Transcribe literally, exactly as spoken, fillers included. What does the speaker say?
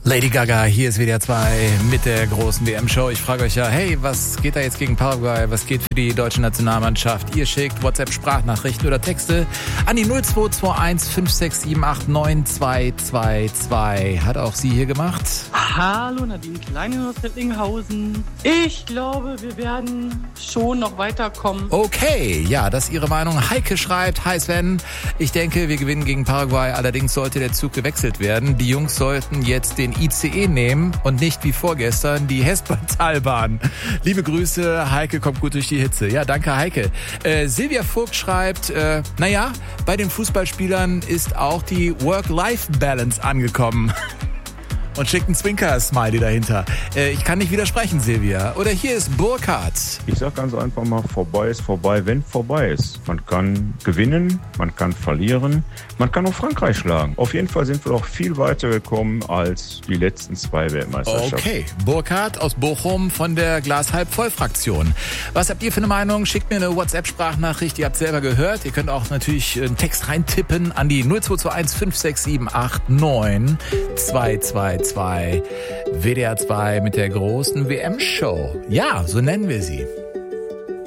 Lady Gaga, hier ist W D R zwei mit der großen W M-Show. Ich frage euch ja, hey, was geht da jetzt gegen Paraguay? Was geht für die deutsche Nationalmannschaft? Ihr schickt WhatsApp-Sprachnachrichten oder Texte an die null zwei zwei eins fünf sechs sieben acht neun zwei zwei zwei. Hat auch sie hier gemacht. Hallo Nadine Kleine aus Rettlinghausen. Ich glaube, wir werden schon noch weiterkommen. Okay, ja, das ist ihre Meinung. Heike schreibt, hi Sven, ich denke, wir gewinnen gegen Paraguay. Allerdings sollte der Zug gewechselt werden. Die Jungs sollten jetzt den I C E nehmen und nicht wie vorgestern die Hespertalbahn. Liebe Grüße, Heike kommt gut durch die Hitze. Ja, danke Heike. Äh, Silvia Vogt schreibt, äh, naja, bei den Fußballspielern ist auch die Work-Life-Balance angekommen. Und schickt einen Zwinker-Smiley dahinter. Äh, ich kann nicht widersprechen, Silvia. Oder hier ist Burkhard. Ich sag ganz einfach mal, vorbei ist vorbei, wenn vorbei ist. Man kann gewinnen, man kann verlieren, man kann auch Frankreich schlagen. Auf jeden Fall sind wir doch viel weiter gekommen als die letzten zwei Weltmeisterschaften. Okay, Burkhard aus Bochum von der Glas-Halb-Voll-Fraktion. Was habt ihr für eine Meinung? Schickt mir eine WhatsApp-Sprachnachricht, ihr habt selber gehört. Ihr könnt auch natürlich einen Text reintippen an die null zwei zwei eins fünf sechs sieben acht neun zwei zwei zwei. W D R zwei mit der großen W M-Show. Ja, so nennen wir sie.